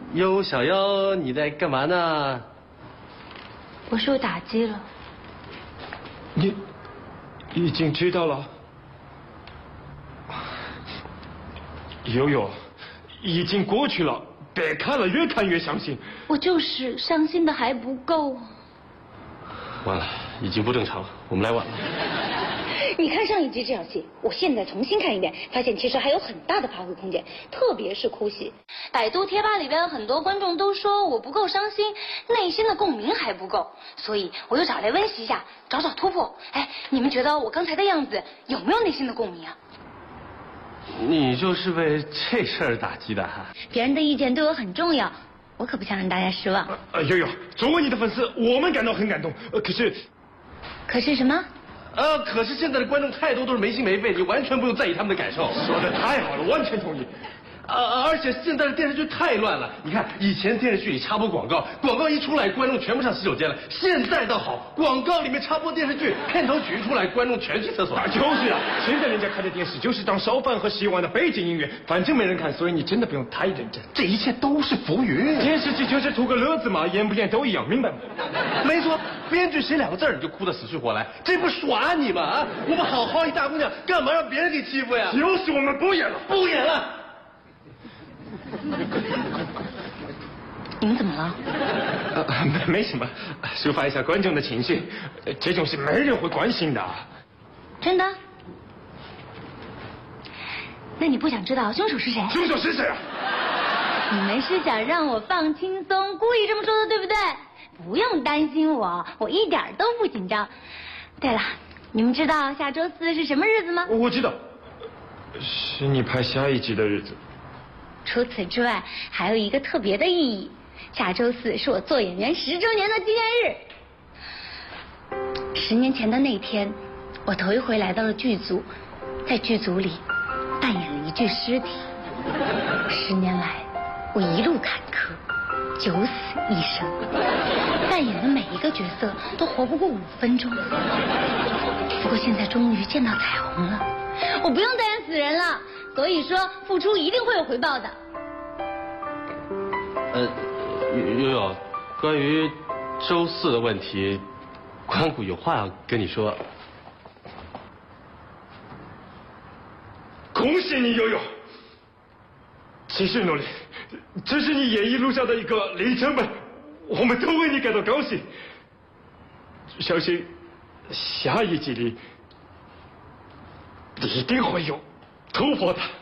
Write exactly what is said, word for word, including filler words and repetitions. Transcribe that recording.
哟，小妖，你在干嘛呢？ 我受打击了。 你已经知道了？悠悠，已经过去了，别看了，越看越伤心。 我就是伤心的还不够啊。 完了，已经不正常了，我们来晚了。 你看上一集这场戏，我现在重新看一遍，发现其实还有很大的发挥空间，特别是哭戏。 百度贴吧里边很多观众都说我不够伤心，内心的共鸣还不够，所以我又找来温习一下，找找突破。哎，你们觉得我刚才的样子有没有内心的共鸣啊？ 你就是为这事儿打击的哈？ 别人的意见对我很重要，我可不想让大家失望。 呃，悠悠，作为你的粉丝，我们感到很感动。呃，可是， 可是什么？ 呃，可是现在的观众太多都是没心没肺，你完全不用在意他们的感受。 说的太好了，完全同意。 呃，而且现在的电视剧太乱了。你看，以前电视剧里插播广告，广告一出来，观众全部上洗手间了。现在倒好，广告里面插播电视剧，片头曲一出来，观众全去厕所。 啊，就是啊，现在人家看的电视就是当烧饭和洗碗的背景音乐，反正没人看，所以你真的不用太认真。 这一切都是浮云。 电视剧就是图个乐子嘛，演不演都一样，明白吗？ 没错，编剧写两个字儿你就哭得死去活来，这不耍你吗？啊，我们好好一大姑娘，干嘛让别人给欺负呀？ 就是我们不演了， 不演了。 你们怎么了？ 呃，没没什么，抒发一下观众的情绪，这种事没人会关心的。 真的？那你不想知道凶手是谁？ 凶手是谁啊？ 你们是想让我放轻松，故意这么说的，对不对？不用担心我，我一点都不紧张。对了，你们知道下周四是什么日子吗？ 我知道，是你拍下一集的日子。 除此之外，还有一个特别的意义。下周四是我做演员十周年的纪念日。十年前的那天，我头一回来到了剧组，在剧组里扮演了一具尸体。十年来，我一路坎坷，九死一生，扮演的每一个角色都活不过五分钟。不过现在终于见到彩虹了，我不用再演死人了。所以说，付出一定会有回报的。 呃，悠悠，关于周四的问题，关谷有话要跟你说。 恭喜你，悠悠，继续努力，这是你演艺路上的一个里程碑，我们都为你感到高兴。相信下一集里一定会有突破的。